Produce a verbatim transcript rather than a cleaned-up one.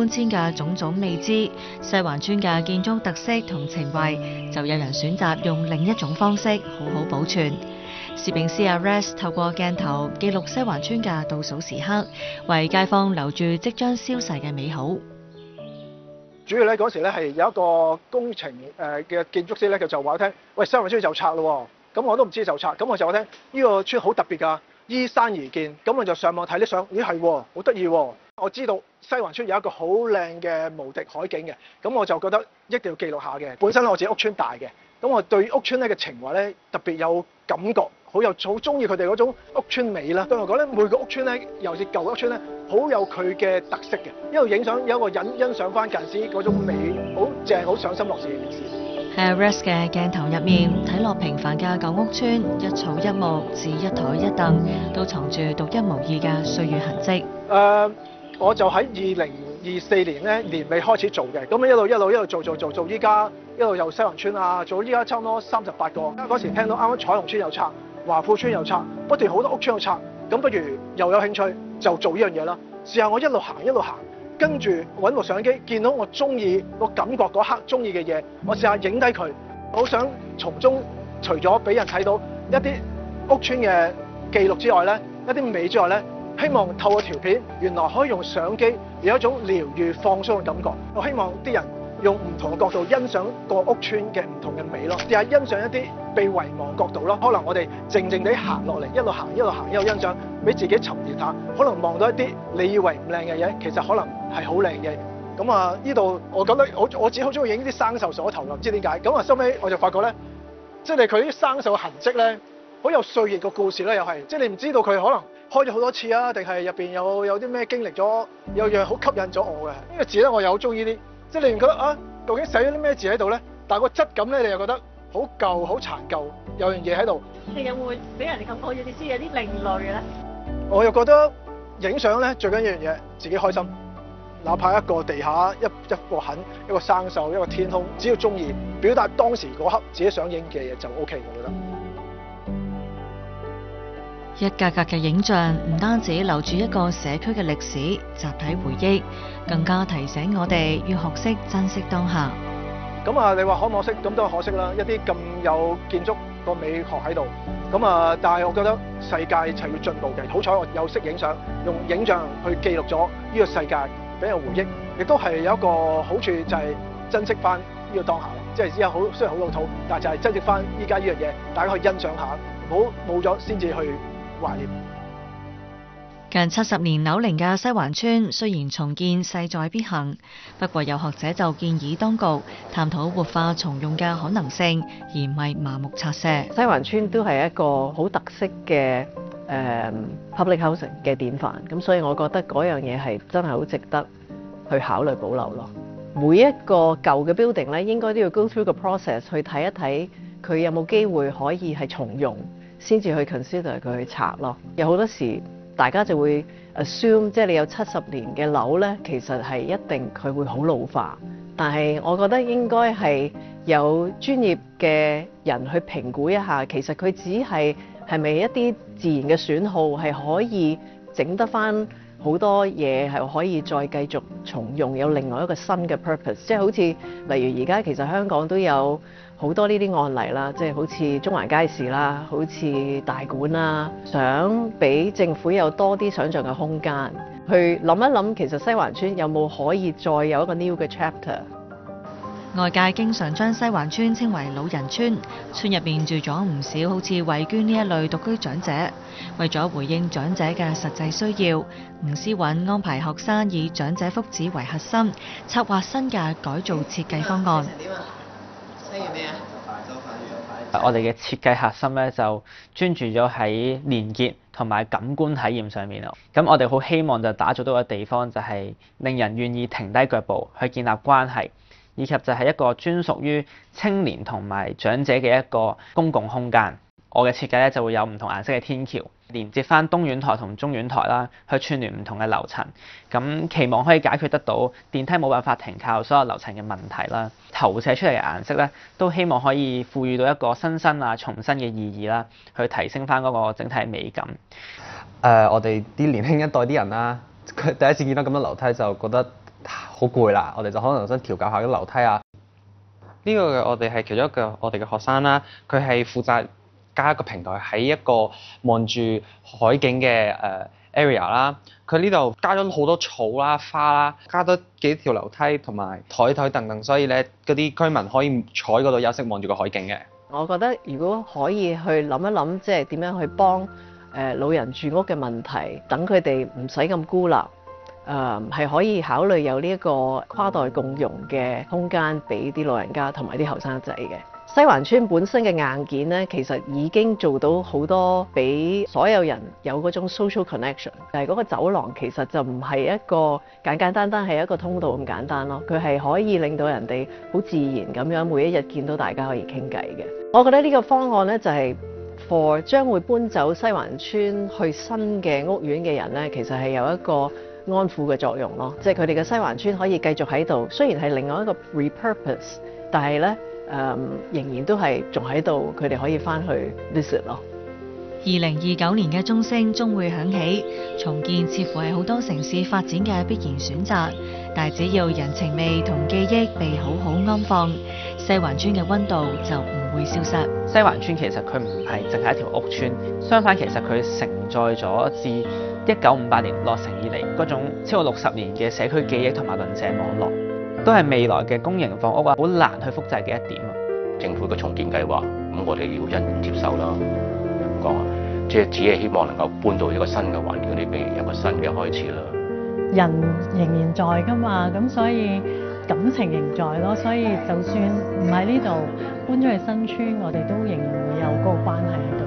搬遷嘅種種未知，西環村嘅建築特色同情懷，就有人選擇用另一種方式好好保存。攝影師阿 Res 透過鏡頭記錄西環村嘅倒數時刻，為街坊留住即將消逝嘅美好。 主要咧嗰時咧係有一個工程誒嘅建築師咧，佢就話我聽：喂，西環村就拆咯喎！咁我都唔知就拆，咁我就話聽呢個村好特別㗎，依山而建。咁我就上網睇啲相，咦係喎，好得意喎！我知道西環村有一個好靚嘅無敵海景嘅，咁我就覺得一定要記錄下嘅。本身我自己屋村大嘅，咁我對屋村咧嘅情懷咧特別有感覺。好有好中意佢哋嗰種屋村美啦。對我講咧，每個屋村咧，尤其是舊屋村咧，好有佢嘅特色嘅。一路影相，有一個人欣賞翻近時嗰種美，好正，好賞心樂事嘅件事。 喺 Res 嘅鏡頭入面，睇落平凡嘅舊屋村，一草一木至一台一凳，都藏住獨一無二嘅歲月痕跡。誒、 呃，我就喺二零二四年咧年尾開始做嘅，咁一路一路一路做做做做，依家一路由西環村啊，做依家差唔多三十八個。嗰時聽到啱啱彩虹村有拆。華富村又拆，不斷好多屋村又拆，咁不如又有興趣就做呢樣嘢啦。試下我一路行一路行，跟住揾部相機，見到我中意我感覺嗰刻中意嘅嘢，我試下影低佢。我好想從中除咗俾人睇到一啲屋村嘅記錄之外咧，一啲美之外咧，希望透過條片，原來可以用相機有一種療愈放鬆嘅感覺。我希望啲人用唔同嘅角度欣賞個屋村嘅唔同嘅美咯，試下欣賞一啲被遺忘角度咯。可能我哋靜靜地行落嚟，一路行一路行一路欣賞，俾自己沉澱下。可能望到一啲你以為唔靚嘅嘢，其實可能係好靚嘅。咁啊，呢度我覺得我我自己好中意影啲生鏽鎖頭㗎，唔知點解。咁啊，收尾我就發覺咧，即係佢啲生鏽嘅痕跡咧，好有歲月個故事咧，又係即係你唔知道佢可能開咗好多次啊，定係入邊有有啲咩經歷咗，有樣好吸引咗我嘅。呢個字咧，我又好中意啲。即係你唔覺得啊？究竟寫咗啲咩字喺度咧？但係個質感咧，你又覺得好舊、好殘舊，有樣嘢喺度。 你有冇俾人哋感覺有啲知有啲另類嘅咧？ 我又覺得影相咧最緊要一樣嘢，自己開心。哪怕一個地下、一一個痕、一個生鏽、一個天空，只要中意，表達當時嗰刻自己想影嘅嘢就 O K，我覺得。 一格格嘅影像唔單止留住一個社區嘅歷史、集體回憶，更加提醒我哋要學識珍惜當下。 咁啊，你話可唔可惜？咁都係可惜啦。一啲咁有建築個美學喺度，咁啊，但係我覺得世界係要進步嘅。好彩我有識影相，用影像去記錄咗呢個世界，俾人回憶，亦都係有一個好處就係珍惜翻呢個當下。即係依家好雖然好老土，但係就係珍惜翻依家呢樣嘢，大家可以欣賞下，唔好冇咗先至去懷念。 近七十年樓齡嘅西環村雖然重建勢在必行，不過有學者就建議當局探討活化重用嘅可能性，而唔係麻木拆卸。 西環村都係一個好特色嘅誒、呃、public housing 嘅典範，咁所以我覺得嗰樣嘢係真係好值得去考慮保留咯。每一個舊嘅 building 咧，應該都要 go through 個 process 去睇一睇佢有冇機會可以係重用，先至去 consider 佢去拆咯。有好多時大家就會 assume 即係你有七十年嘅樓咧，其實係一定佢會好老化。但係我覺得應該係有專業嘅人去評估一下，其實佢只係係咪一啲自然嘅損耗係可以整得返好多嘢係可以再繼續重用，有另外一個新嘅 purpose。即係好似例如而家其實香港都有好多呢啲案例啦，即係好似中環街市啦，好似大館啦，想俾政府有多啲想像嘅空間，去諗一諗其實西環村有冇可以再有一個 new 嘅 chapter。 外界經常將西環村稱為老人村，村入面住咗唔少好似慧娟呢一類獨居長者。為咗回應長者嘅實際需要，吳思韻安排學生以長者福祉為核心，策劃新嘅改造設計方案。 寫完咩啊？我哋嘅設計核心咧就專注咗喺連結同埋感官體驗上面咯。咁我哋好希望就打造到個地方，就係令人願意停低腳步去建立關係，以及就係一個專屬於青年同埋長者嘅一個公共空間。我嘅設計咧就會有唔同顏色嘅天橋，連接翻東苑台同中苑台啦，去串聯唔同嘅樓層。咁期望可以解決得到電梯冇辦法停靠所有樓層嘅問題啦。投射出嚟嘅顏色咧，都希望可以賦予到一個新生啊、重新嘅意義啦，去提升翻嗰個整體美感。 誒、呃，我哋啲年輕一代啲人啦，佢第一次見到咁多樓梯就覺得好好攰啦，我哋就可能想調教下啲樓梯啊。 呢個嘅我哋係其中一個我哋嘅學生啦，佢係負責加一個平台喺一個望住海景嘅誒 area 啦。佢呢度加咗好多草啦、花啦，加多幾條樓梯同埋台台凳凳，所以咧嗰啲居民可以坐喺嗰度休息，望住個海景嘅。 我覺得如果可以去諗一諗，即係點樣去幫誒老人住屋嘅問題，等佢哋唔使咁孤立。誒、嗯、係可以考慮有呢一個跨代共用嘅空間俾啲老人家同埋啲後生仔嘅。西環村本身嘅硬件咧，其實已經做到好多俾所有人有嗰種 social connection。但係嗰個走廊其實就唔係一個簡簡單單係一個通道咁簡單咯，佢係可以令到人哋好自然咁樣每一日見到大家可以傾偈嘅。我覺得呢個方案咧就係、是、for 將會搬走西環村去新嘅屋苑嘅人咧，其實係有一個安撫嘅作用咯，即係佢哋嘅西環村可以繼續喺度，雖然係另外一個 repurpose， 但係咧誒仍然都係仲喺度，佢哋可以翻去 visit 咯。 二零二九年嘅鐘聲終會響起，重建似乎係好多城市發展嘅必然選擇，但係只要人情味同記憶被好好安放，西環村嘅溫度就唔會消失。 西環村其實佢唔係淨係一條屋村，相反其實佢承載咗自一九五八年落成以嚟嗰種超過六十年嘅社區記憶同埋鄰舍網絡，都係未來嘅公營房屋啊好難去複製嘅一點啊。 政府嘅重建計劃，咁我哋要欣然接受啦。咁講啊，即係只係希望能夠搬到一個新嘅環境裏邊，有個新嘅開始啦。 人仍然在㗎嘛，咁所以感情仍在咯。所以就算唔喺呢度搬咗去新村，我哋都仍然會有嗰個關係喺度。